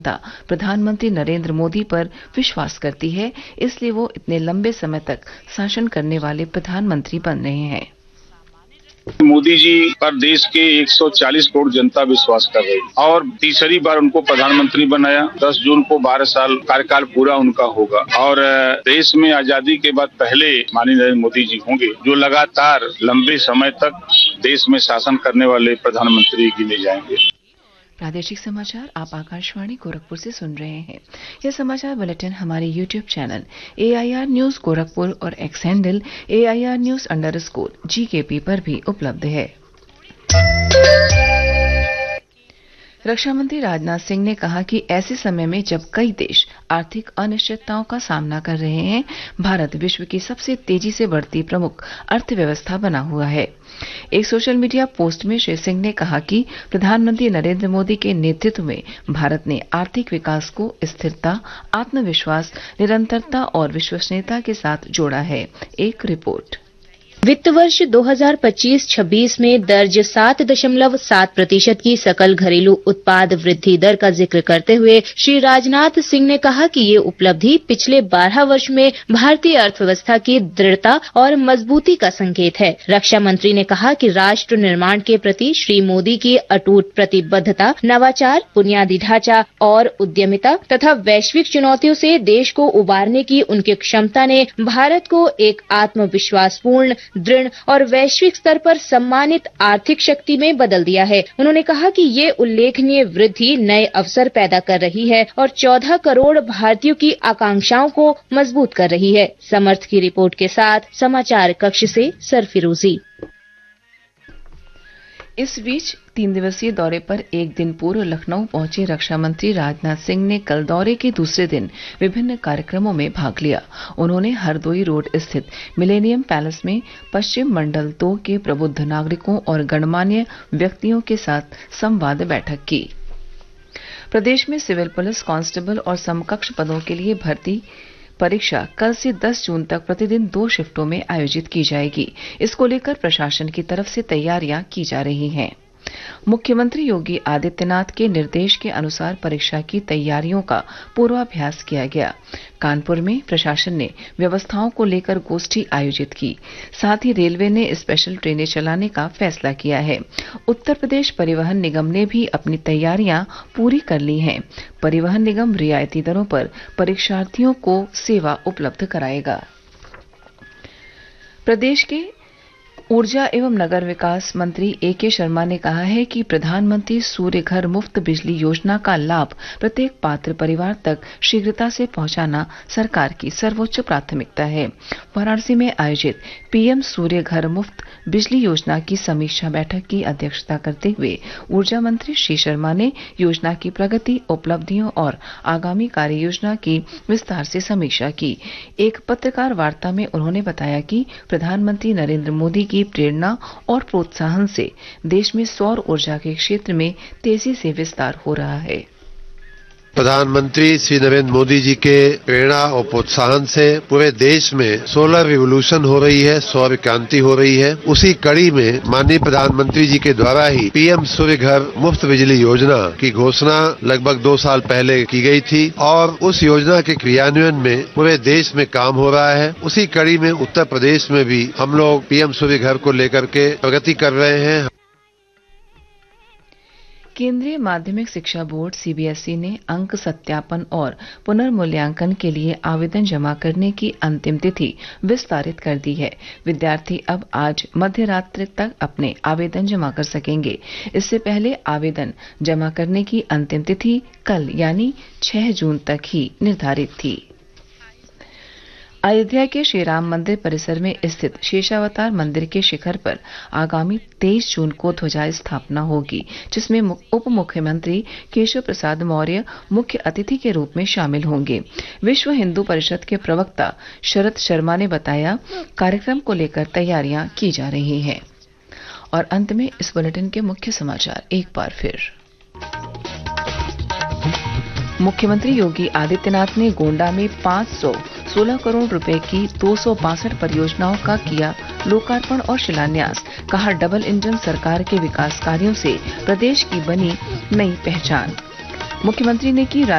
प्रधानमंत्री नरेंद्र मोदी पर विश्वास करती है, इसलिए वो इतने लंबे समय तक शासन करने वाले प्रधानमंत्री बन रहे हैं। मोदी जी पर देश के 140 करोड़ जनता विश्वास कर रही है और तीसरी बार उनको प्रधानमंत्री बनाया। 10 जून को 12 साल कार्यकाल पूरा उनका होगा और देश में आजादी के बाद पहले माननीय नरेंद्र मोदी जी होंगे जो लगातार लंबे समय तक देश में शासन करने वाले प्रधानमंत्री गिने जाएंगे। प्रादेशिक समाचार आप आकाशवाणी गोरखपुर से सुन रहे हैं। यह समाचार बुलेटिन हमारे YouTube channel AIR news Gorakhpur और एक्स हैंडल AIR News_GKP पर भी उपलब्ध है। रक्षा मंत्री राजनाथ सिंह ने कहा कि ऐसे समय में जब कई देश आर्थिक अनिश्चितताओं का सामना कर रहे हैं, भारत विश्व की सबसे तेजी से बढ़ती प्रमुख अर्थव्यवस्था बना हुआ है। एक सोशल मीडिया पोस्ट में श्री सिंह ने कहा कि प्रधानमंत्री नरेंद्र मोदी के नेतृत्व में भारत ने आर्थिक विकास को स्थिरता, आत्मविश्वास, निरंतरता और विश्वसनीयता के साथ जोड़ा है। एक रिपोर्ट। वित्त वर्ष 2025-26 में दर्ज 7.7% की सकल घरेलू उत्पाद वृद्धि दर का जिक्र करते हुए श्री राजनाथ सिंह ने कहा कि ये उपलब्धि पिछले 12 वर्ष में भारतीय अर्थव्यवस्था की दृढ़ता और मजबूती का संकेत है। रक्षा मंत्री ने कहा कि राष्ट्र निर्माण के प्रति श्री मोदी की अटूट प्रतिबद्धता, नवाचार, बुनियादी ढांचा और उद्यमिता तथा वैश्विक चुनौतियों से देश को उबारने की उनकी क्षमता ने भारत को एक आत्मविश्वासपूर्ण, दृढ़ और वैश्विक स्तर पर सम्मानित आर्थिक शक्ति में बदल दिया है। उन्होंने कहा कि ये उल्लेखनीय वृद्धि नए अवसर पैदा कर रही है और 14 करोड़ भारतीयों की आकांक्षाओं को मजबूत कर रही है। समर्थ की रिपोर्ट के साथ समाचार कक्ष से सरफिरोजी। इस बीच 3 दिवसीय दौरे पर एक दिन पूर्व लखनऊ पहुंचे रक्षा मंत्री राजनाथ सिंह ने कल दौरे के दूसरे दिन विभिन्न कार्यक्रमों में भाग लिया। उन्होंने हरदोई रोड स्थित मिलेनियम पैलेस में पश्चिम मंडल 2 के प्रबुद्ध नागरिकों और गणमान्य व्यक्तियों के साथ संवाद बैठक की। प्रदेश में सिविल पुलिस कांस्टेबल और समकक्ष पदों के लिए भर्ती परीक्षा कल से 10 जून तक प्रतिदिन 2 शिफ्टों में आयोजित की जाएगी। इसको लेकर प्रशासन की तरफ से तैयारियां की जा रही हैं। मुख्यमंत्री योगी आदित्यनाथ के निर्देश के अनुसार परीक्षा की तैयारियों का पूर्वाभ्यास किया गया। कानपुर में प्रशासन ने व्यवस्थाओं को लेकर गोष्ठी आयोजित की। साथ ही रेलवे ने स्पेशल ट्रेनें चलाने का फैसला किया है। उत्तर प्रदेश परिवहन निगम ने भी अपनी तैयारियां पूरी कर ली हैं। परिवहन निगम रियायती दरों पर परीक्षार्थियों को सेवा उपलब्ध कराएगा। प्रदेश के ऊर्जा एवं नगर विकास मंत्री AK शर्मा ने कहा है कि प्रधानमंत्री सूर्य घर मुफ्त बिजली योजना का लाभ प्रत्येक पात्र परिवार तक शीघ्रता से पहुंचाना सरकार की सर्वोच्च प्राथमिकता है। वाराणसी में आयोजित PM सूर्य घर मुफ्त बिजली योजना की समीक्षा बैठक की अध्यक्षता करते हुए ऊर्जा मंत्री श्री शर्मा ने योजना की प्रगति, उपलब्धियों और आगामी कार्य योजना की विस्तार से समीक्षा की। एक पत्रकार वार्ता में उन्होंने बताया कि प्रधानमंत्री नरेंद्र मोदी की प्रेरणा और प्रोत्साहन से देश में सौर ऊर्जा के क्षेत्र में तेजी से विस्तार हो रहा है। प्रधानमंत्री श्री नरेंद्र मोदी जी के प्रेरणा और प्रोत्साहन से पूरे देश में सोलर रिवोल्यूशन हो रही है, सौर क्रांति हो रही है। उसी कड़ी में माननीय प्रधानमंत्री जी के द्वारा ही PM सूर्य घर मुफ्त बिजली योजना की घोषणा लगभग 2 साल पहले की गई थी और उस योजना के क्रियान्वयन में पूरे देश में काम हो रहा है। उसी कड़ी में उत्तर प्रदेश में भी हम लोग PM सूर्य घर को लेकर के प्रगति कर रहे हैं। केंद्रीय माध्यमिक शिक्षा बोर्ड CBSE ने अंक सत्यापन और पुनर्मूल्यांकन के लिए आवेदन जमा करने की अंतिम तिथि विस्तारित कर दी है। विद्यार्थी अब आज मध्य रात्रि तक अपने आवेदन जमा कर सकेंगे। इससे पहले आवेदन जमा करने की अंतिम तिथि कल यानी 6 जून तक ही निर्धारित थी। अयोध्या के श्री राम मंदिर परिसर में स्थित शेषावतार मंदिर के शिखर पर आगामी 23 जून को ध्वजा स्थापना होगी, जिसमें उप मुख्यमंत्री केशव प्रसाद मौर्य मुख्य अतिथि के रूप में शामिल होंगे। विश्व हिंदू परिषद के प्रवक्ता शरद शर्मा ने बताया, कार्यक्रम को लेकर तैयारियां की जा रही हैं। और अंत में इस बुलेटिन के मुख्य समाचार एक बार फिर। मुख्यमंत्री योगी आदित्यनाथ ने गोंडा में 516 करोड़ रुपए की 262 परियोजनाओं का किया लोकार्पण और शिलान्यास। कहा, डबल इंजन सरकार के विकास कार्यों से प्रदेश की बनी नई पहचान। मुख्यमंत्री ने की